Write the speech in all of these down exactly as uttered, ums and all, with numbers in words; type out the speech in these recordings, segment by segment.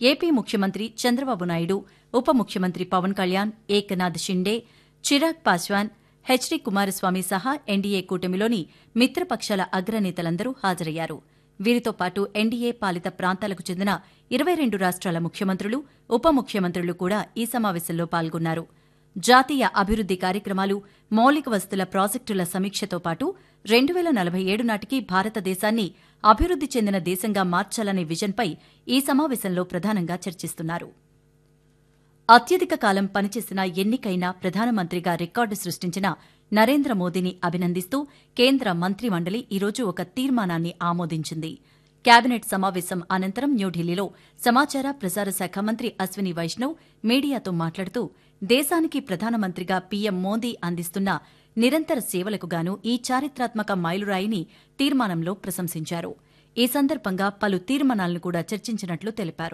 AP ముఖ్యమంత్రి చంద్రబాబు నాయుడు, ఉప ముఖ్యమంత్రి పవన్ కళ్యాణ్, ఏకనాథ్ షిండే, చిరాగ్ పాస్వాన్, హెచ్డీ కుమారస్వామి సహా ఎన్డీఏ కూటమిలోని మిత్రపక్షాల అగ్రనేతలందరూ హాజరయ్యారు. వీరితో పాటు ఎన్డీఏ పాలిత ప్రాంతాలకు చెందిన ఇరవై రెండు రాష్ట్రాల ముఖ్యమంత్రులు, ఉప ముఖ్యమంత్రులు కూడా ఈ సమావేశంలో పాల్గొన్నారు. జాతీయ అభివృద్ది కార్యక్రమాలు, మౌలిక వసతుల ప్రాజెక్టుల సమీక్షతో పాటు రెండు వేల నలభై ఏడు నాటికి భారతదేశాన్ని అభివృద్ది చెందిన దేశంగా మార్చాలనే విజన్పై ఈ సమావేశంలో ప్రధానంగా చర్చిస్తున్నారు. అత్యధిక కాలం పనిచేసిన ఎన్నికైన ప్రధానమంత్రిగా రికార్డు సృష్టించిన నరేంద్ర మోదీని అభినందిస్తూ కేంద్ర మంత్రిమండలి ఈరోజు ఒక తీర్మానాన్ని ఆమోదించింది. కేబినెట్ సమావేశం అనంతరం న్యూఢిల్లీలో సమాచార ప్రసార శాఖ మంత్రి అశ్విని వైష్ణవ్ మీడియాతో మాట్లాడుతూ దేశానికి ప్రధానమంత్రిగా పీఎం మోదీ అందిస్తున్న నిరంతర సేవలకు గాను ఈ చారిత్రాత్మక మైలురాయిని తీర్మానంలో ప్రశంసించారు. ఈ సందర్భంగా పలు తీర్మానాలను కూడా చర్చించినట్లు తెలిపారు.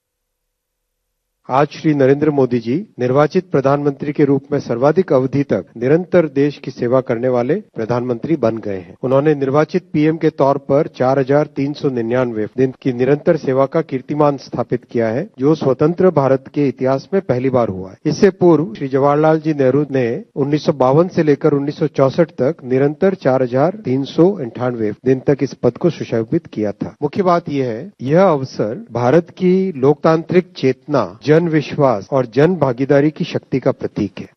आज श्री नरेंद्र मोदी जी निर्वाचित प्रधानमंत्री के रूप में सर्वाधिक अवधि तक निरंतर देश की सेवा करने वाले प्रधानमंत्री बन गए हैं. उन्होंने निर्वाचित पीएम के तौर पर चार हजार तीन सौ निन्यानवे दिन की निरंतर सेवा का कीर्तिमान स्थापित किया है, जो स्वतंत्र भारत के इतिहास में पहली बार हुआ है. इससे पूर्व श्री जवाहरलाल जी नेहरू ने उन्नीस सौ बावन से लेकर उन्नीस सौ चौसठ तक निरंतर चार हजार तीन सौ अंठानवे दिन तक इस पद को सुशोभित किया था. मुख्य बात यह है, यह अवसर भारत की लोकतांत्रिक चेतना, जन विश्वास और जन भागीदारी की शक्ति का प्रतीक है.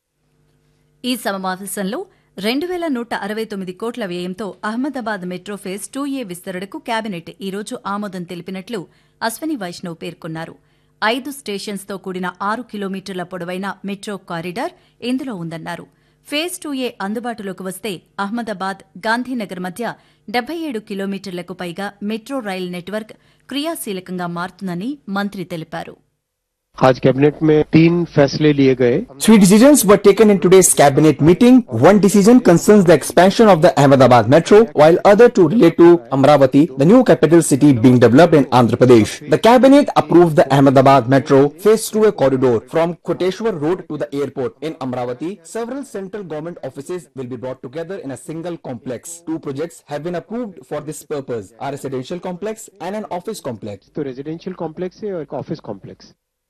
ఈ సమావేశంలో రెండు వేల నూట అరవై తొమ్మిది కోట్ల వ్యయంతో అహ్మదాబాద్ మెట్రో ఫేజ్ టూ ఏ విస్తరణకు కేబినెట్ ఈ రోజు ఆమోదం తెలిపినట్లు అశ్విని వైష్ణవ్ పేర్కొన్నారు. ఐదు స్టేషన్స్తో కూడిన ఆరు కిలోమీటర్ల పొడవైన మెట్రో కారిడార్ ఇందులో ఉందన్నారు. ఫేజ్ టూ ఏ అందుబాటులోకి వస్తే అహ్మదాబాద్, గాంధీనగర్ మధ్య డెబ్బై ఏడు కిలోమీటర్లకు పైగా మెట్రో రైల్ నెట్వర్క్ క్రియాశీలకంగా మారుతుందని మంత్రి తెలిపారు. आज कैबिनेट में तीन फैसले लिए गए. Three decisions were taken in today's cabinet meeting. One decision concerns the expansion of the Ahmedabad metro, while other two relate to Amravati, the new capital city being developed in Andhra Pradesh. The cabinet approved the Ahmedabad metro phase two A corridor from Koteshwar Road to the airport. In Amravati, several central government offices will be brought together in a single complex. Two projects have been approved for this purpose: a residential complex and an office complex. तो residential complex है और एक office complex.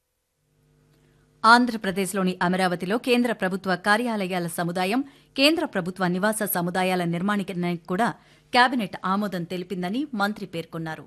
ఆంధ్రప్రదేశ్లోని అమరావతిలో కేంద్ర ప్రభుత్వ కార్యాలయాల సముదాయం, కేంద్ర ప్రభుత్వ నివాస సముదాయాల నిర్మాణానికి కూడా కేబినెట్ ఆమోదం తెలిపిందని మంత్రి పేర్కొన్నారు.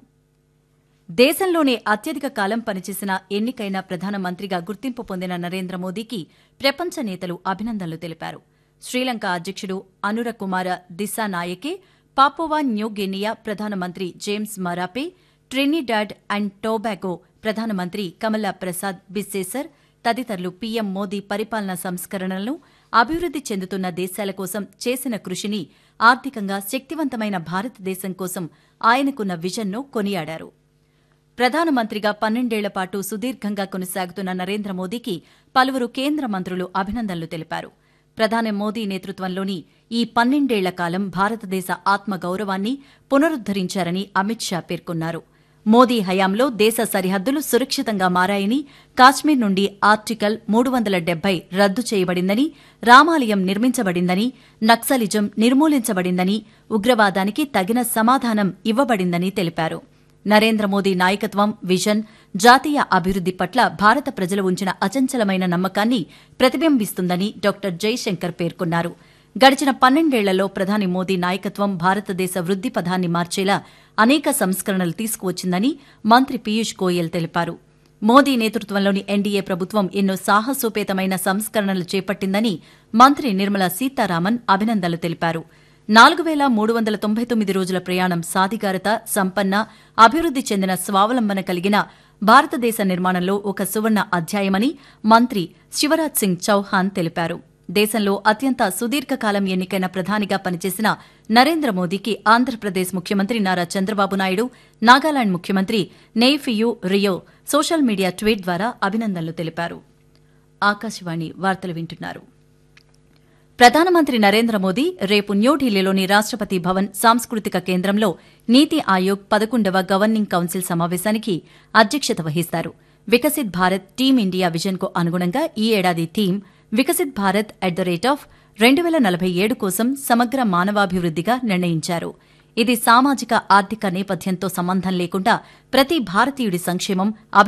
దేశంలోనే అత్యధిక కాలం పనిచేసిన ఎన్నికైన ప్రధానమంత్రిగా గుర్తింపు పొందిన నరేంద్ర మోదీకి ప్రపంచ నేతలు అభినందనలు తెలిపారు. శ్రీలంక అధ్యకుడు అనుర కుమార దిశానాయకే, పాపువా న్యూ గినియా ప్రధానమంత్రి జేమ్స్ మరాపే, ట్రినిడాడ్ అండ్ టొబాగో ప్రధానమంత్రి కమలా ప్రసాద్ బిస్సేసర్ తదితరులు పీఎం మోదీ పరిపాలనా సంస్కరణలను, అభివృద్ది చెందుతున్న దేశాల కోసం చేసిన కృషిని, ఆర్థికంగా శక్తివంతమైన భారతదేశం కోసం ఆయనకున్న విజన్ను కొనియాడారు. ప్రధానమంత్రిగా పన్నెండేళ్ల పాటు సుదీర్ఘంగా కొనసాగుతున్న నరేంద్ర మోదీకి పలువురు కేంద్ర మంత్రులు అభినందనలు తెలిపారు. ప్రధాని మోదీ నేతృత్వంలోని ఈ పన్నెండేళ్ల కాలం భారతదేశ ఆత్మగౌరవాన్ని పునరుద్దరించారని అమిత్ షా పేర్కొన్నారు. మోదీ హయాంలో దేశ సరిహద్దులు సురక్షితంగా మారాయని, కాశ్మీర్ నుండి ఆర్టికల్ మూడు వందల డెబ్బై రద్దు చేయబడిందని, రామాలయం నిర్మించబడిందని, నక్సలిజం నిర్మూలించబడిందని, ఉగ్రవాదానికి తగిన సమాధానం ఇవ్వబడిందని తెలిపారు. నరేంద్ర మోదీ నాయకత్వం, విజన్ జాతీయ అభివృద్ది పట్ల భారత ప్రజలు ఉంచిన అచంచలమైన నమ్మకాన్ని ప్రతిబింబిస్తుందని డాక్టర్ జైశంకర్ పేర్కొన్నారు. గడిచిన పన్నెండేళ్లలో ప్రధాని మోదీ నాయకత్వం భారతదేశ వృద్ది పథాన్ని మార్చేలా అనేక సంస్కరణలు తీసుకువచ్చిందని మంత్రి పీయూష్ గోయల్ తెలిపారు. మోదీ నేతృత్వంలోని ఎన్డీఏ ప్రభుత్వం ఎన్నో సాహసోపేతమైన సంస్కరణలు చేపట్టిందని మంత్రి నిర్మలా సీతారామన్ అభినందనలు తెలిపారు. నాలుగు వేల మూడు వందల తొంభై తొమ్మిది రోజుల ప్రయాణం సాధికారత, సంపన్న, అభివృద్ది చెందిన స్వావలంబన కలిగిన భారతదేశ నిర్మాణంలో ఒక సువర్ణ అధ్యాయమని మంత్రి శివరాజ్ సింగ్ చౌహాన్ తెలిపారు. దేశంలో అత్యంత సుదీర్ఘకాలం ఎన్నికైన ప్రధానిగా పనిచేసిన నరేంద్ర మోదీకి ఆంధ్రప్రదేశ్ ముఖ్యమంత్రి నారా చంద్రబాబు నాయుడు, నాగాలాండ్ ముఖ్యమంత్రి నెయ్ఫియూ రియో సోషల్ మీడియా ట్వీట్ ద్వారా అభినందనలు తెలిపారు. ఆకాశవాణి వార్తలు వింటున్నారు. ప్రధానమంత్రి నరేంద్ర మోదీ రేపు న్యూఢిల్లీలోని రాష్టపతి భవన్ సాంస్కృతిక కేంద్రంలో నీతి ఆయోగ్ పదకొండవ గవర్నింగ్ కౌన్సిల్ సమావేశానికి అధ్యక్షత వహిస్తారు. వికసిత్ భారత్ టీమ్ ఇండియా విజన్కు అనుగుణంగా ఈ ఏడాది theme Viksit Bharat at the rate of రెండు వేల నలభై ఏడు కోసం సమగ్ర మానవాభివృద్దిగా నిర్ణయించారు. ఇది సామాజిక ఆర్థిక నేపథ్యంతో సంబంధం లేకుండా ప్రతి భారతీయుడి సంక్షేమం